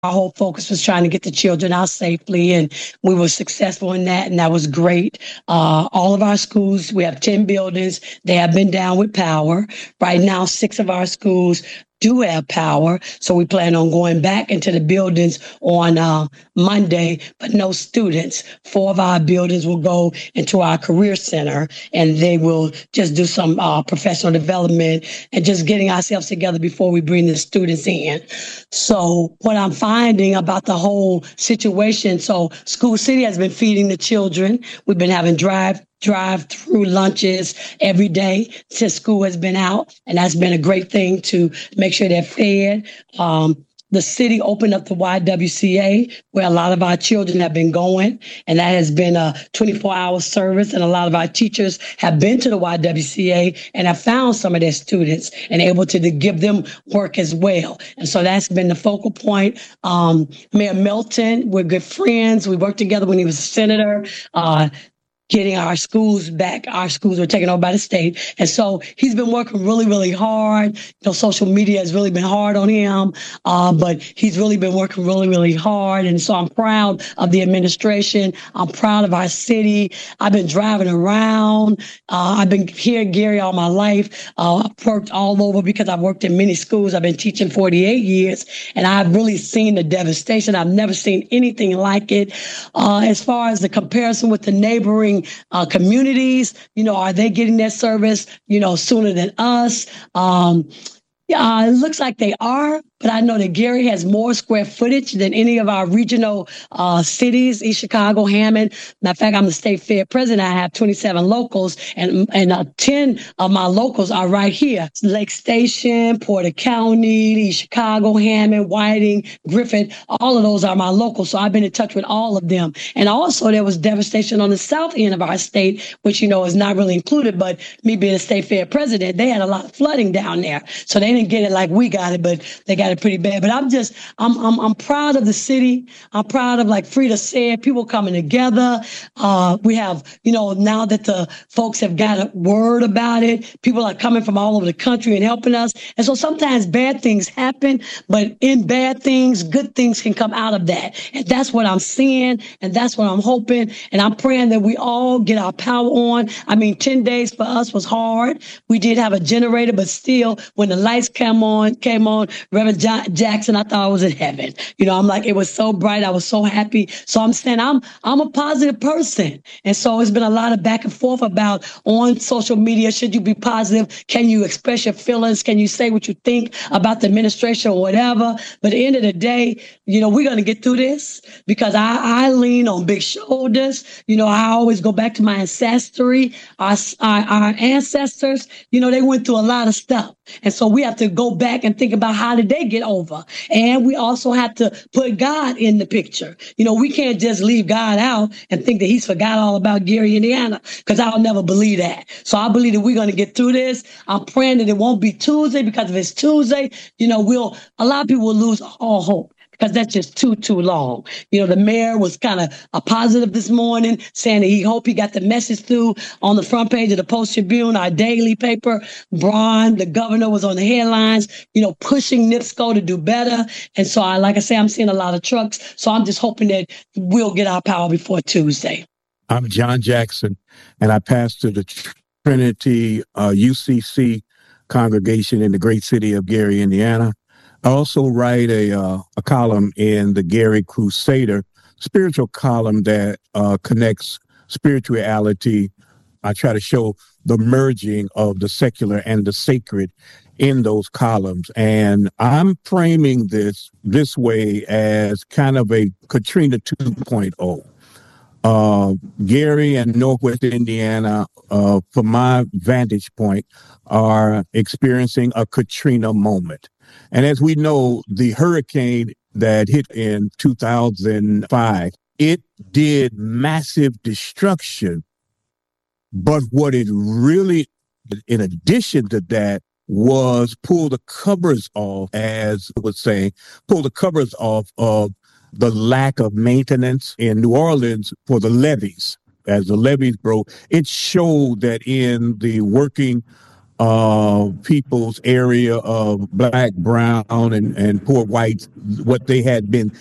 Our whole focus was trying to get the children out safely, and we were successful in that, and that was great. All of our schools, we have 10 buildings. They have been down with power. Right now, 6 of our schools do have power. So we plan on going back into the buildings on Monday, but no students. 4 of our buildings will go into our career center, and they will just do some professional development and just getting ourselves together before we bring the students in. So what I'm finding about the whole situation, so School City has been feeding the children. We've been having drive-through lunches every day since school has been out, and that's been a great thing to make sure they're fed. The city opened up the YWCA, where a lot of our children have been going, and that has been a 24-hour service, and a lot of our teachers have been to the YWCA and have found some of their students and able to give them work as well. And so that's been the focal point. Mayor Melton, we're good friends. We worked together when he was a senator. Getting our schools back. Our schools were taken over by the state. And so he's been working really, really hard. Social media has really been hard on him, but he's really been working really, really hard. And so I'm proud of the administration. I'm proud of our city. I've been driving around. I've been here in Gary all my life. I've worked all over because I've worked in many schools. I've been teaching 48 years, and I've really seen the devastation. I've never seen anything like it. As far as the comparison with the neighboring communities, are they getting their service, sooner than us? It looks like they are, but I know that Gary has more square footage than any of our regional cities, East Chicago, Hammond. Matter of fact, I'm the state fair president. I have 27 locals, and 10 of my locals are right here. Lake Station, Porter County, East Chicago, Hammond, Whiting, Griffith, all of those are my locals. So I've been in touch with all of them. And also there was devastation on the south end of our state, which, is not really included, but me being a state fair president, they had a lot of flooding down there. So they didn't get it like we got it, but they got it pretty bad. But I'm proud of the city. I'm proud of, like Frida said, people coming together. We have, now that the folks have got a word about it, people are coming from all over the country and helping us. And so sometimes bad things happen, but in bad things, good things can come out of that. And that's what I'm seeing, and that's what I'm hoping. And I'm praying that we all get our power on. 10 days for us was hard. We did have a generator, but still, when the lights came on, Reverend Jackson, I thought I was in heaven. I'm like, it was so bright. I was so happy. So I'm saying I'm a positive person. And so it's been a lot of back and forth about on social media. Should you be positive? Can you express your feelings? Can you say what you think about the administration or whatever? But at the end of the day, we're going to get through this because I lean on big shoulders. I always go back to my ancestry. Our ancestors, they went through a lot of stuff. And so we have to go back and think about how did they get over. And we also have to put God in the picture. We can't just leave God out and think that he's forgot all about Gary, Indiana, because I'll never believe that. So I believe that we're going to get through this. I'm praying that it won't be Tuesday, because if it's Tuesday, a lot of people will lose all hope, because that's just too long. The mayor was kind of a positive this morning, saying that he hoped he got the message through on the front page of the Post Tribune, our daily paper. Braun, the governor, was on the headlines, pushing NIPSCO to do better. And so, like I say, I'm seeing a lot of trucks. So I'm just hoping that we'll get our power before Tuesday. I'm John Jackson, and I pastor the Trinity UCC congregation in the great city of Gary, Indiana. I also write a column in the Gary Crusader, spiritual column that connects spirituality. I try to show the merging of the secular and the sacred in those columns. And I'm framing this way as kind of a Katrina 2.0. Gary and Northwest Indiana, from my vantage point, are experiencing a Katrina moment. And as we know, the hurricane that hit in 2005, it did massive destruction. But what it really, in addition to that, was pull the covers off, as I was saying, pull the covers off of the lack of maintenance in New Orleans for the levees. As the levees broke, it showed that in the working people's area of black, brown, and poor whites, what they had been